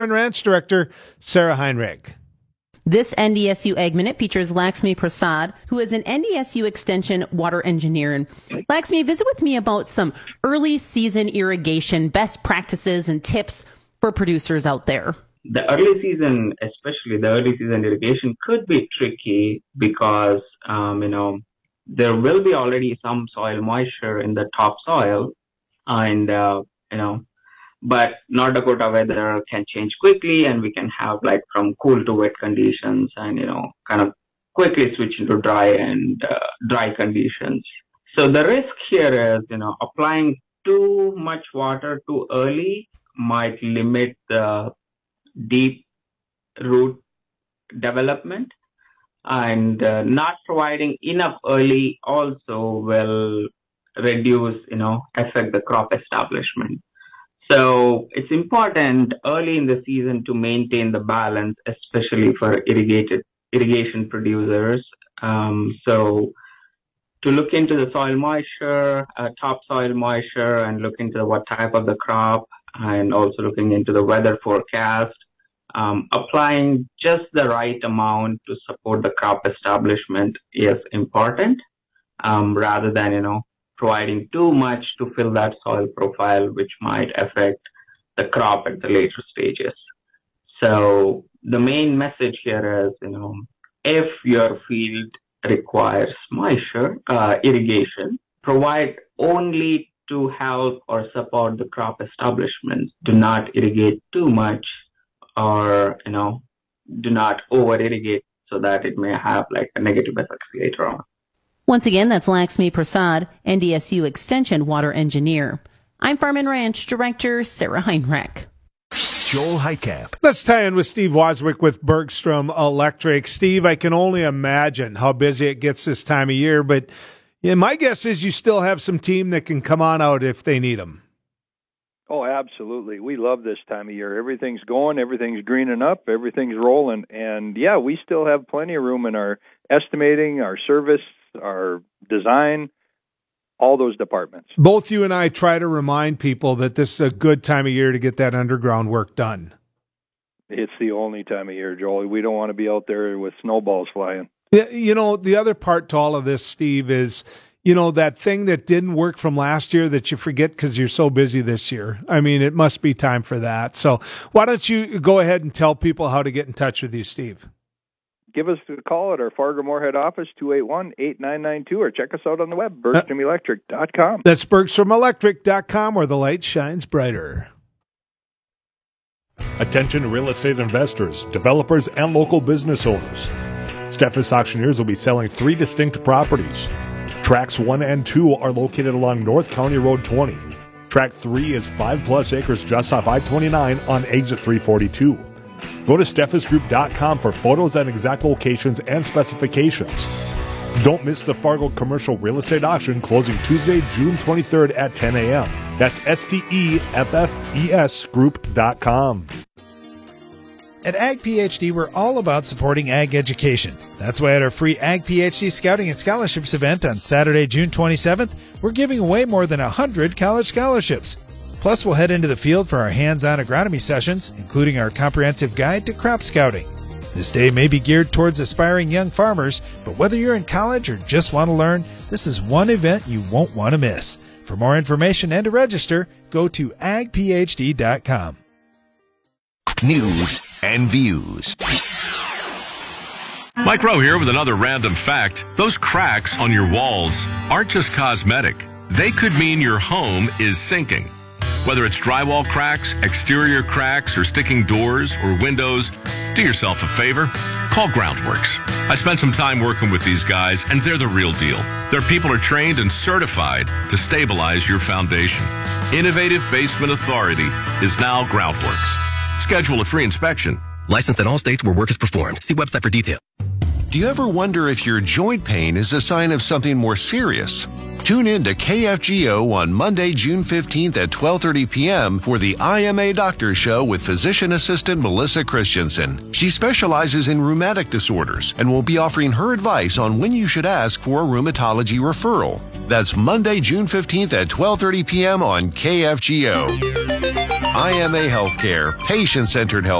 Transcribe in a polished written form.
Ranch Director Sarah Heinrich. This NDSU Ag Minute features Laxmi Prasad, who is an NDSU Extension water engineer. And Laxmi, visit with me about some early season irrigation best practices and tips for producers out there. The early season, especially the early season irrigation, could be tricky because, there will be already some soil moisture in the topsoil, and, but North Dakota weather can change quickly, and we can have like from cool to wet conditions and, kind of quickly switch into dry conditions. So the risk here is, applying too much water too early might limit the deep root development, and not providing enough early also will affect the crop establishment. So it's important early in the season to maintain the balance, especially for irrigation producers. So to look into the soil moisture, topsoil moisture, and look into what type of the crop, and also looking into the weather forecast. Applying just the right amount to support the crop establishment is important, rather than, providing too much to fill that soil profile, which might affect the crop at the later stages. So the main message here is, if your field requires moisture, irrigation, provide only to help or support the crop establishment. Do not irrigate too much, or, do not over-irrigate so that it may have like a negative effects later on. Once again, that's Laxmi Prasad, NDSU Extension water engineer. I'm Farm and Ranch Director Sarah Heinrich. Joel Heitkamp. Let's tie in with Steve Waswick with Bergstrom Electric. Steve, I can only imagine how busy it gets this time of year, but my guess is you still have some team that can come on out if they need them. Oh, absolutely. We love this time of year. Everything's going, everything's greening up, everything's rolling. And, yeah, we still have plenty of room in our estimating, our service, our design, all those departments. Both you and I try to remind people that this is a good time of year to get that underground work done. It's the only time of year, Joel. We don't want to be out there with snowballs flying. Yeah, the other part to all of this, Steve, is that thing that didn't work from last year that you forget because you're so busy this year. I mean, it must be time for that. So why don't you go ahead and tell people how to get in touch with you, Steve? Give us a call at our Fargo-Moorhead office, 281-8992, or check us out on the web, BergstromElectric.com. That's BergstromElectric.com, where the light shines brighter. Attention real estate investors, developers, and local business owners. Steffes Auctioneers will be selling 3 distinct properties. Tracks 1 and 2 are located along North County Road 20. Track 3 is 5+ acres just off I-29 on exit 342. Go to SteffesGroup.com for photos and exact locations and specifications. Don't miss the Fargo Commercial Real Estate Auction closing Tuesday, June 23rd at 10 a.m. That's STEFFES Group.com. At Ag PhD, we're all about supporting ag education. That's why at our free Ag PhD Scouting and Scholarships event on Saturday, June 27th, we're giving away more than 100 college scholarships. Plus, we'll head into the field for our hands-on agronomy sessions, including our comprehensive guide to crop scouting. This day may be geared towards aspiring young farmers, but whether you're in college or just want to learn, this is one event you won't want to miss. For more information and to register, go to agphd.com. News and views. Mike Rowe here with another random fact. Those cracks on your walls aren't just cosmetic. They could mean your home is sinking. Whether it's drywall cracks, exterior cracks, or sticking doors or windows, do yourself a favor. Call Groundworks. I spent some time working with these guys, and they're the real deal. Their people are trained and certified to stabilize your foundation. Innovative Basement Authority is now Groundworks. Schedule a free inspection. Licensed in all states where work is performed. See website for detail. Do you ever wonder if your joint pain is a sign of something more serious? Tune in to KFGO on Monday, June 15th at 12:30 p.m. for the IMA Doctor Show with physician assistant Melissa Christensen. She specializes in rheumatic disorders and will be offering her advice on when you should ask for a rheumatology referral. That's Monday, June 15th at 12:30 p.m. on KFGO. IMA Healthcare, patient-centered health.